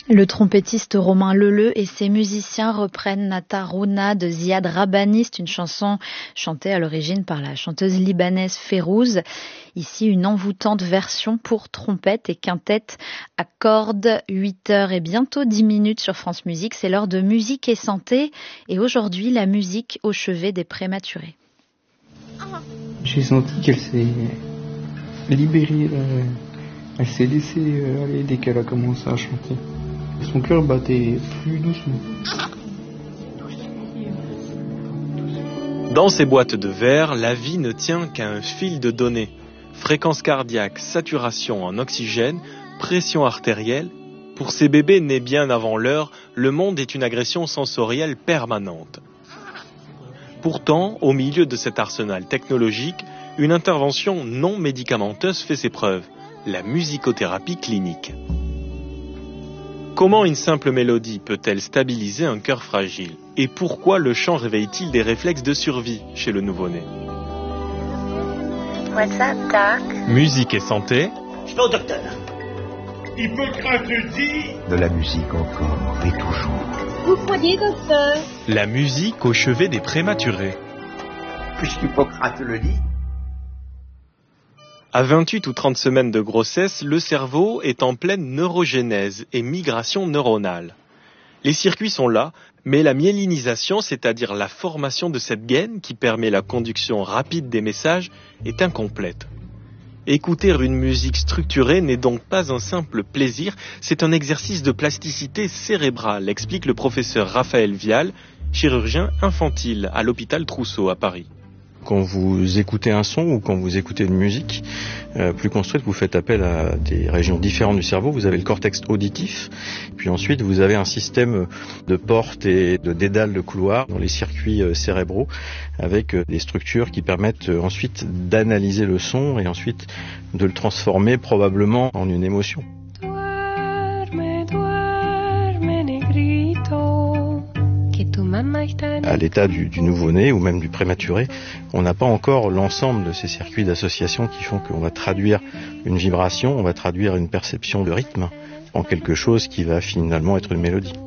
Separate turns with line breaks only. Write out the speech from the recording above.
Le trompettiste Romain Leleu et ses musiciens reprennent Nataruna de Ziad Rabbani, une chanson chantée à l'origine par la chanteuse libanaise Férouz. Ici, une envoûtante version pour trompette et quintette à cordes, 8h et bientôt 10 minutes sur France Musique. C'est l'heure de musique et santé et aujourd'hui, la musique au chevet des prématurés.
J'ai senti qu'elle s'est libérée, elle s'est laissée aller dès qu'elle a commencé à chanter. Son cœur battait plus doucement.
Dans ces boîtes de verre, la vie ne tient qu'à un fil de données. Fréquence cardiaque, saturation en oxygène, pression artérielle. Pour ces bébés nés bien avant l'heure, le monde est une agression sensorielle permanente. Pourtant, au milieu de cet arsenal technologique, une intervention non médicamenteuse fait ses preuves, la musicothérapie clinique. Comment une simple mélodie peut-elle stabiliser un cœur fragile? Et pourquoi le chant réveille-t-il des réflexes de survie chez le nouveau-né?
What's up, Doc?
Musique et santé.
Je vais au docteur.
Hippocrate dit...
De la musique encore et toujours.
Vous croyez, docteur?
La musique au chevet des prématurés.
Puisqu'Hippocrate le dit.
À 28 ou 30 semaines de grossesse, le cerveau est en pleine neurogénèse et migration neuronale. Les circuits sont là, mais la myélinisation, c'est-à-dire la formation de cette gaine qui permet la conduction rapide des messages, est incomplète. Écouter une musique structurée n'est donc pas un simple plaisir, c'est un exercice de plasticité cérébrale, explique le professeur Raphaël Vial, chirurgien infantile à l'hôpital Trousseau à Paris.
Quand vous écoutez un son ou quand vous écoutez une musique plus construite, vous faites appel à des régions différentes du cerveau. Vous avez le cortex auditif, puis ensuite vous avez un système de portes et de dédales de couloirs dans les circuits cérébraux avec des structures qui permettent ensuite d'analyser le son et ensuite de le transformer probablement en une émotion. À l'état du nouveau-né ou même du prématuré, on n'a pas encore l'ensemble de ces circuits d'association qui font qu'on va traduire une vibration, on va traduire une perception de rythme en quelque chose qui va finalement être une mélodie.